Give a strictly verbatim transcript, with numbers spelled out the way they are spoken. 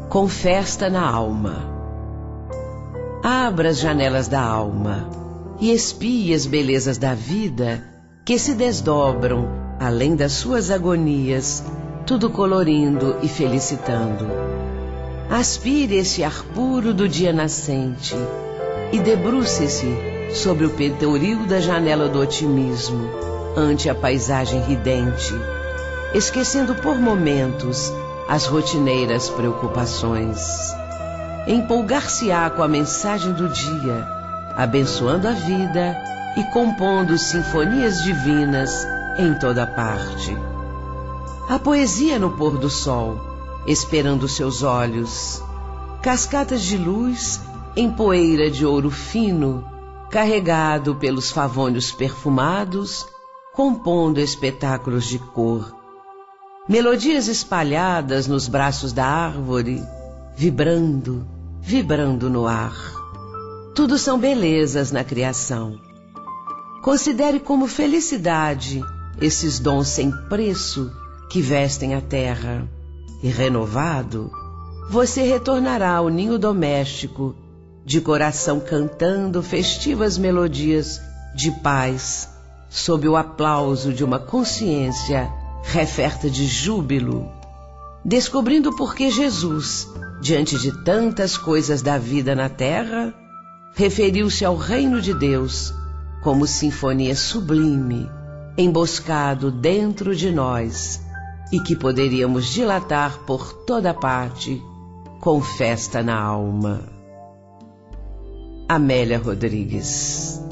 com festa na alma. Abra as janelas da alma e espie as belezas da vida que se desdobram além das suas agonias, tudo colorindo e felicitando. Aspire esse ar puro do dia nascente e debruce-se sobre o pentoril da janela do otimismo, ante a paisagem ridente, esquecendo por momentos as rotineiras preocupações. Empolgar-se-á com a mensagem do dia, abençoando a vida e compondo sinfonias divinas em toda parte. A poesia no pôr do sol, esperando seus olhos, cascatas de luz em poeira de ouro fino, carregado pelos favônios perfumados, compondo espetáculos de cor. Melodias espalhadas nos braços da árvore, vibrando, vibrando no ar. Tudo são belezas na criação. Considere como felicidade esses dons sem preço que vestem a terra. E renovado, você retornará ao ninho doméstico, de coração cantando festivas melodias de paz, sob o aplauso de uma consciência referta de júbilo, descobrindo por que Jesus, diante de tantas coisas da vida na terra, referiu-se ao reino de Deus como sinfonia sublime, emboscado dentro de nós, e que poderíamos dilatar por toda parte com festa na alma. Amélia Rodrigues.